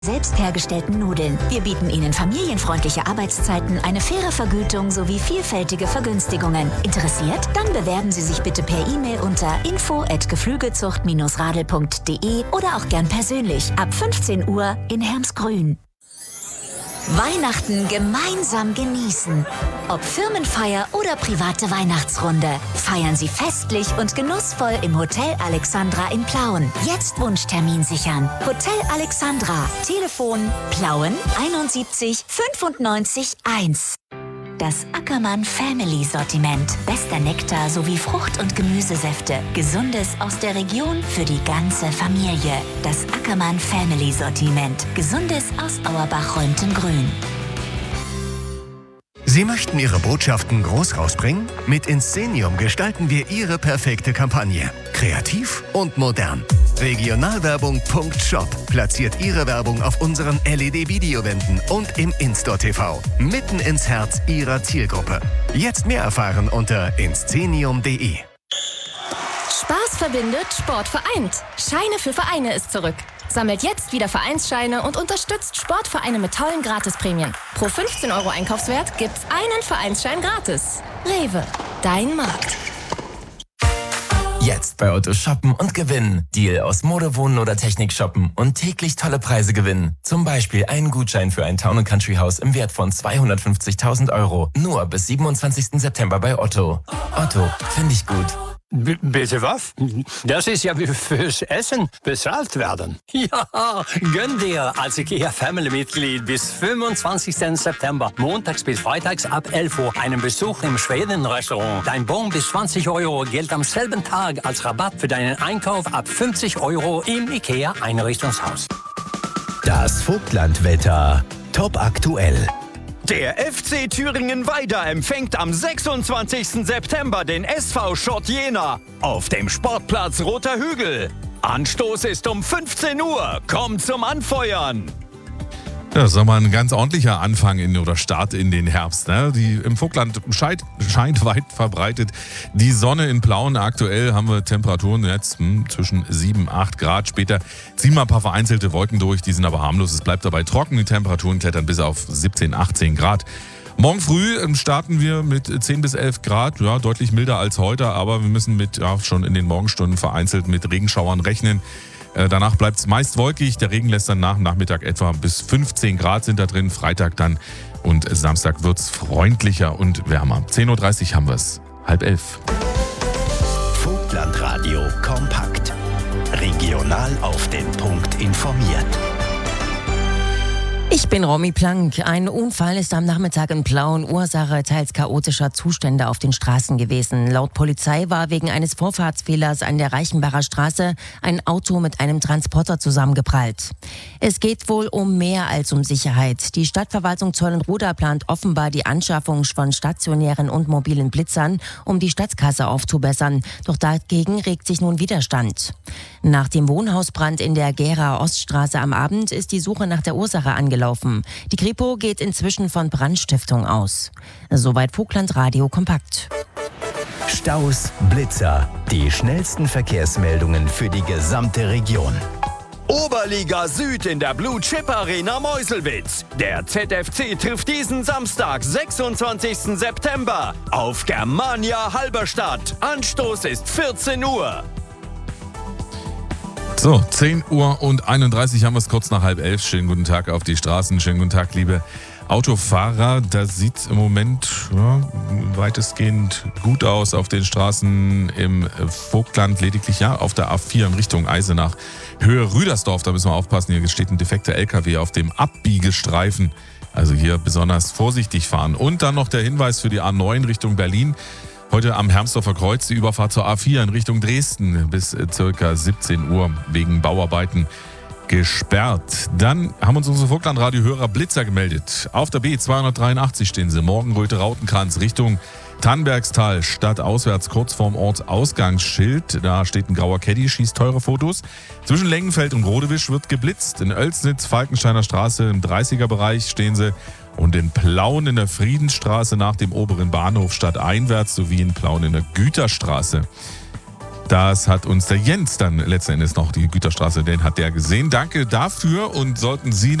Selbst hergestellten Nudeln. Wir bieten Ihnen familienfreundliche Arbeitszeiten, eine faire Vergütung sowie vielfältige Vergünstigungen. Interessiert? Dann bewerben Sie sich bitte per E-Mail unter info@geflügelzucht-radl.de oder auch gern persönlich ab 15 Uhr in Hermsgrün. Weihnachten gemeinsam genießen. Ob Firmenfeier oder private Weihnachtsrunde. Feiern Sie festlich und genussvoll im Hotel Alexandra in Plauen. Jetzt Wunschtermin sichern. Hotel Alexandra. Telefon Plauen 71 95 1. Das Ackermann Family Sortiment. Bester Nektar sowie Frucht- und Gemüsesäfte. Gesundes aus der Region für die ganze Familie. Das Ackermann Family Sortiment. Gesundes aus Auerbach-Röntgengrün. Sie möchten Ihre Botschaften groß rausbringen? Mit Inscenium gestalten wir Ihre perfekte Kampagne. Kreativ und modern. Regionalwerbung.shop platziert Ihre Werbung auf unseren LED-Videowänden und im In-Store TV. Mitten ins Herz Ihrer Zielgruppe. Jetzt mehr erfahren unter inscenium.de. Spaß verbindet, Sport vereint. Scheine für Vereine ist zurück. Sammelt jetzt wieder Vereinsscheine und unterstützt Sportvereine mit tollen Gratisprämien. Pro 15 € Einkaufswert gibt's einen Vereinsschein gratis. Rewe, dein Markt. Jetzt bei Otto shoppen und gewinnen. Deal aus Mode, Wohnen oder Technik shoppen und täglich tolle Preise gewinnen. Zum Beispiel einen Gutschein für ein Town & Country Haus im Wert von 250.000 €. Nur bis 27. September bei Otto. Otto, finde ich gut. Bitte was? Das ist ja wie fürs Essen bezahlt werden. Ja, gönn dir als IKEA-Family-Mitglied bis 25. September, montags bis freitags ab 11 Uhr, einen Besuch im Schweden-Restaurant. Dein Bon bis 20 € gilt am selben Tag als Rabatt für deinen Einkauf ab 50 € im IKEA-Einrichtungshaus. Das Vogtlandwetter. Top aktuell. Der FC Thüringen-Weida empfängt am 26. September den SV Schott Jena auf dem Sportplatz Roter Hügel. Anstoß ist um 15 Uhr. Kommt zum Anfeuern. Ja, das ist aber ein ganz ordentlicher Anfang oder Start in den Herbst. Ne? Im Vogtland scheint weit verbreitet die Sonne in Plauen. Aktuell haben wir Temperaturen jetzt zwischen 7 und 8 Grad. Später ziehen wir ein paar vereinzelte Wolken durch, die sind aber harmlos. Es bleibt dabei trocken. Die Temperaturen klettern bis auf 17, 18 Grad. Morgen früh starten wir mit 10 bis 11 Grad, ja, deutlich milder als heute, aber wir müssen schon in den Morgenstunden vereinzelt mit Regenschauern rechnen. Danach bleibt es meist wolkig. Der Regen lässt dann nach dem Nachmittag etwa bis 15 Grad sind da drin. Freitag dann und Samstag wird es freundlicher und wärmer. 10.30 Uhr haben wir es. 10:30. Vogtlandradio kompakt. Regional auf den Punkt informiert. Ich bin Romy Plank. Ein Unfall ist am Nachmittag in Plauen Ursache teils chaotischer Zustände auf den Straßen gewesen. Laut Polizei war wegen eines Vorfahrtsfehlers an der Reichenbacher Straße ein Auto mit einem Transporter zusammengeprallt. Es geht wohl um mehr als um Sicherheit. Die Stadtverwaltung Zollenroda plant offenbar die Anschaffung von stationären und mobilen Blitzern, um die Stadtkasse aufzubessern. Doch dagegen regt sich nun Widerstand. Nach dem Wohnhausbrand in der Gera Oststraße am Abend ist die Suche nach der Ursache angelaufen. Die Kripo geht inzwischen von Brandstiftung aus. Soweit Vogtlandradio kompakt. Staus, Blitzer, die schnellsten Verkehrsmeldungen für die gesamte Region. Oberliga Süd in der Blue Chip Arena Meuselwitz. Der ZFC trifft diesen Samstag, 26. September auf Germania Halberstadt. Anstoß ist 14 Uhr. So, 10:31 Uhr haben wir es kurz nach 10:30. Schönen guten Tag auf die Straßen. Schönen guten Tag, liebe Autofahrer. Das sieht im Moment weitestgehend gut aus auf den Straßen im Vogtland. Lediglich auf der A4 in Richtung Eisenach. Höhe Rüdersdorf, da müssen wir aufpassen. Hier steht ein defekter LKW auf dem Abbiegestreifen. Also hier besonders vorsichtig fahren. Und dann noch der Hinweis für die A9 Richtung Berlin. Heute am Hermsdorfer Kreuz die Überfahrt zur A4 in Richtung Dresden bis ca. 17 Uhr wegen Bauarbeiten gesperrt. Dann haben uns unsere Vogtlandradio-Hörer Blitzer gemeldet. Auf der B283 stehen sie. Morgenröte Rautenkranz Richtung Tannbergstal. Stadtauswärts kurz vorm Ort Ausgangsschild. Da steht ein grauer Caddy, schießt teure Fotos. Zwischen Lengenfeld und Rodewisch wird geblitzt. In Oelsnitz, Falkensteiner Straße im 30er-Bereich stehen sie. Und in Plauen in der Friedensstraße nach dem oberen Bahnhof stadteinwärts sowie in Plauen in der Güterstraße. Das hat uns der Jens dann letzten Endes noch, die Güterstraße, den hat der gesehen. Danke dafür und sollten Sie